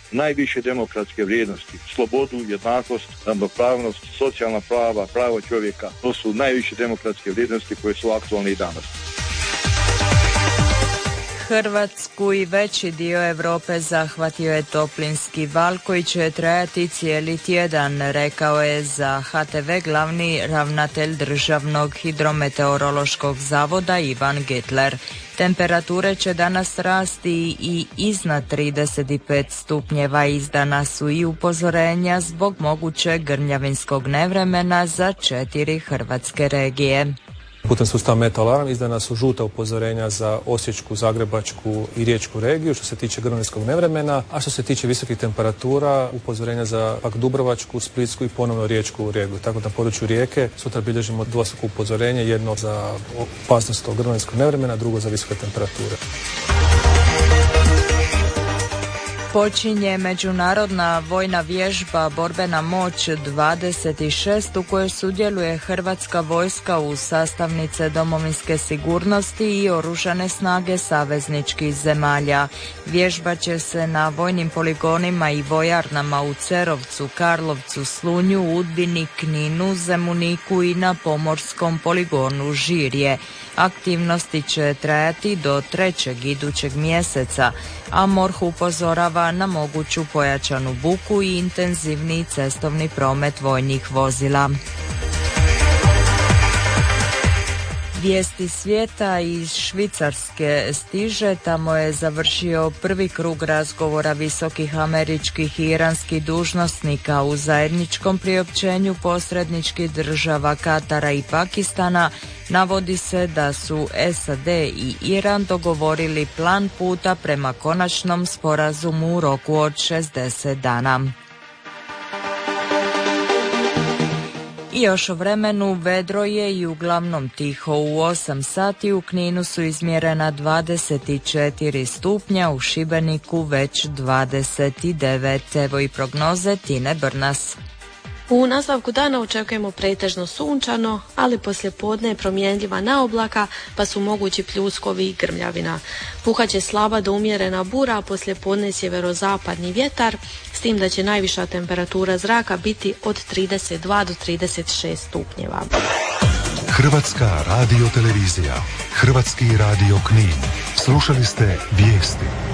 najviše demokratske vrijednosti, slobodu, jednakost, ravnopravnost, socijalna prava, pravo čovjeka. To su najviše demokratske vrijednosti koje su aktualne i danas. Hrvatsku i veći dio Europe zahvatio je toplinski val koji će trajati cijeli tjedan, rekao je za HTV glavni ravnatelj Državnog hidrometeorološkog zavoda Ivan Getler. Temperature će danas rasti i iznad 35 stupnjeva. Izdana su i upozorenja zbog mogućeg grmljavinskog nevremena za 4 hrvatske regije. Putem sustava Meteo-Alarm izdana su žuta upozorenja za Osječku, Zagrebačku i Riječku regiju što se tiče grmljavinskog nevremena, a što se tiče visokih temperatura upozorenja za pak Dubrovačku, Splitsku i ponovno Riječku regiju. Tako da na području Rijeke sutra bilježimo dvostruko upozorenje, jedno za opasnost od grmljavinskog nevremena, drugo za visoke temperature. Počinje međunarodna vojna vježba Borbena moć 26 u kojoj sudjeluje Hrvatska vojska u sastavnice domovinske sigurnosti i oružane snage savezničkih zemalja. Vježba će se na vojnim poligonima i vojarnama u Cerovcu, Karlovcu, Slunju, Udbini, Kninu, Zemuniku i na pomorskom poligonu Žirje. Aktivnosti će trajati do 3. idućeg mjeseca, a MORH upozorava na moguću pojačanu buku i intenzivni cestovni promet vojnih vozila. Vijesti svijeta iz Švicarske stiže, tamo je završio prvi krug razgovora visokih američkih i iranskih dužnosnika u zajedničkom priopćenju posredničkih država Katara i Pakistana. Navodi se da su SAD i Iran dogovorili plan puta prema konačnom sporazumu u roku od 60 dana. I još o vremenu. Vedro je i uglavnom tiho. U 8 sati u Kninu su izmjerena 24 stupnja, u Šibeniku već 29. Evo i prognoze Tine Brnas. U nastavku dana očekujemo pretežno sunčano, ali poslijepodne je promjenljiva naoblaka, pa su mogući pljuskovi i grmljavina. Puhaće slaba do umjerena bura, a poslijepodne sjeverozapadni vjetar, s tim da će najviša temperatura zraka biti od 32 do 36 stupnjeva. Hrvatska radiotelevizija, Hrvatski radio Knin. Slušali ste vijesti.